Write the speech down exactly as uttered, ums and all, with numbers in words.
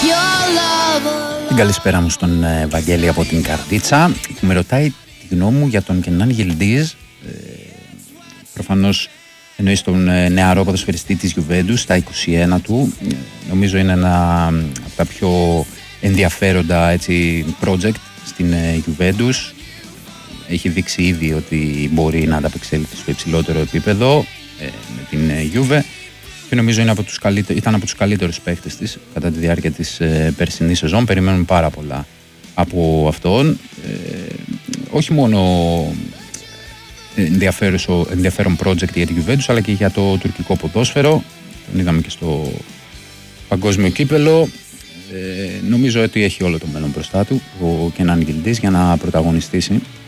Την καλησπέρα μου στον Βαγγέλη από την Καρδίτσα, που με ρωτάει τη γνώμη μου για τον Κενάν Γιλντίζ. Ε, προφανώς εννοεί τον νεαρό ποδοσφαιριστή της Γιουβέντους στα είκοσι ένα του. Νομίζω είναι ένα από τα πιο ενδιαφέροντα έτσι, project στην Γιουβέντους. Έχει δείξει ήδη ότι μπορεί να ανταπεξέλθει στο υψηλότερο επίπεδο ε, με την Γιούβε και νομίζω είναι από τους καλύτερ, ήταν από τους καλύτερους παίκτες της κατά τη διάρκεια της ε, περσινής σεζόν. Περιμένουμε πάρα πολλά από αυτόν. Ε, όχι μόνο ενδιαφέρον project για την Juventus, αλλά και για το τουρκικό ποδόσφαιρο. Τον είδαμε και στο παγκόσμιο κύπελο. Ε, νομίζω ότι έχει όλο το μέλλον μπροστά του ο Κενάν Γιλντίζ για να πρωταγωνιστήσει